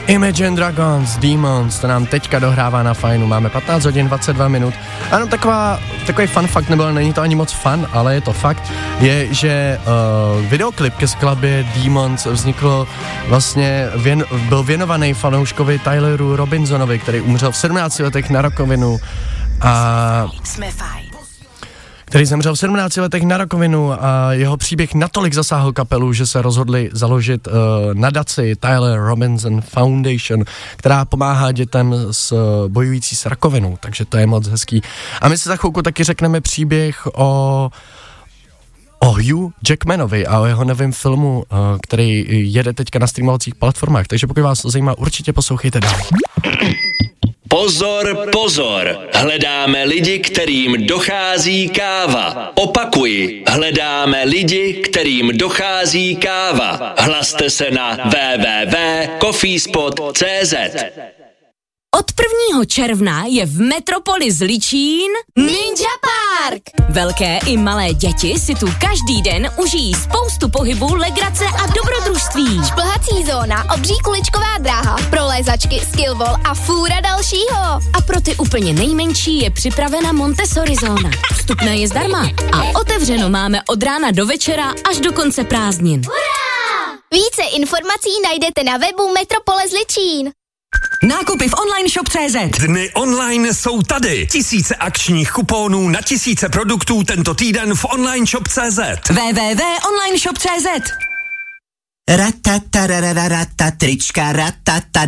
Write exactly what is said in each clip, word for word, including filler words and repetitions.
Imagine Dragons, Demons, to nám teďka dohrává na Fajnu, máme patnáct hodin dvacet dva minut. Ano, taková, takový fun fact, nebo není to ani moc fun, ale je to fakt, je, že uh, videoklip ke skladbě Demons vznikl vlastně, věn, byl věnovaný fanouškovi Tyleru Robinsonovi, který umřel v sedmnácti letech na rakovinu a... který zemřel v sedmnácti letech na rakovinu a jeho příběh natolik zasáhl kapelu, že se rozhodli založit uh, nadaci Tyler Robinson Foundation, která pomáhá dětem s uh, bojující s rakovinou, takže to je moc hezký. A my si za chvilku taky řekneme příběh o o Hugh Jackmanovi a o jeho novém filmu, uh, který jede teďka na streamovacích platformách, takže pokud vás to zajímá, určitě poslouchejte dál. Pozor, pozor, hledáme lidi, kterým dochází káva. Opakuji, hledáme lidi, kterým dochází káva. Hlaste se na w w w tečka coffeespot tečka c z. Od prvního června je v Metropoli Zličín Ninja Park. Velké i malé děti si tu každý den užijí spoustu pohybu, legrace a dobrodružství. Šplhací zóna, obří kuličková dráha, prolézačky, skillball a fůra dalšího. A pro ty úplně nejmenší je připravena Montessori zóna. Vstupné je zdarma a otevřeno máme od rána do večera až do konce prázdnin. Hurá! Více informací najdete na webu Metropole Zličín. Nákupy v online shop tečka cé zet. Dny online jsou tady. Tisíce akčních kuponů na tisíce produktů tento týden v online shop tečka cé zet. w w w tečka online shop tečka cé zet. Ratatarararata, trička,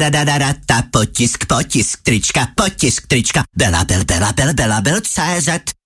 ratatadadadata, potisk, potisk, trička, potisk, trička, Bela, bel, bela, bel, bela, bel, cé zet.